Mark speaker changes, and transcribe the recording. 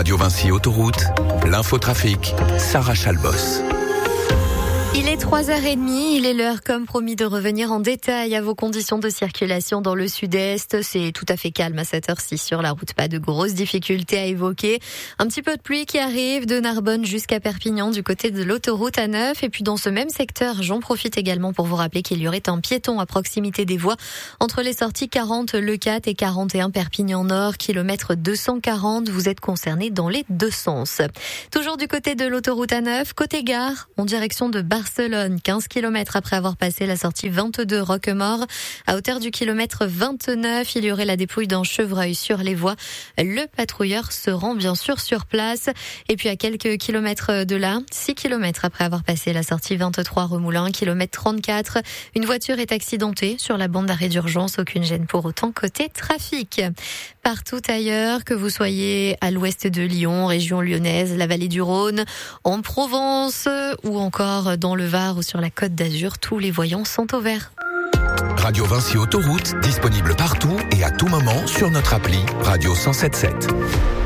Speaker 1: Radio Vinci Autoroute, l'infotrafic, Sarah Chalbos.
Speaker 2: Il est 3h30, il est l'heure comme promis de revenir en détail à vos conditions de circulation dans le sud-est. C'est tout à fait calme à cette heure-ci sur la route, pas de grosses difficultés à évoquer. Un petit peu de pluie qui arrive de Narbonne jusqu'à Perpignan du côté de l'autoroute A9. Et puis dans ce même secteur, j'en profite également pour vous rappeler qu'il y aurait un piéton à proximité des voies entre les sorties 40 Le 4 et 41 Perpignan Nord, kilomètre 240. Vous êtes concernés dans les deux sens. Toujours du côté de l'autoroute A9, côté gare, en direction de Barcelone, 15 km après avoir passé la sortie 22 Roquemort. À hauteur du kilomètre 29, il y aurait la dépouille d'un chevreuil sur les voies. Le patrouilleur se rend bien sûr sur place. Et puis à quelques kilomètres de là, 6 km après avoir passé la sortie 23 Remoulins, kilomètre 34, une voiture est accidentée sur la bande d'arrêt d'urgence. Aucune gêne pour autant côté trafic. Partout ailleurs, que vous soyez à l'ouest de Lyon, région lyonnaise, la vallée du Rhône, en Provence ou encore dans le Var ou sur la Côte d'Azur, tous les voyants sont au vert.
Speaker 1: Radio Vinci Autoroute, disponible partout et à tout moment sur notre appli Radio 107.7.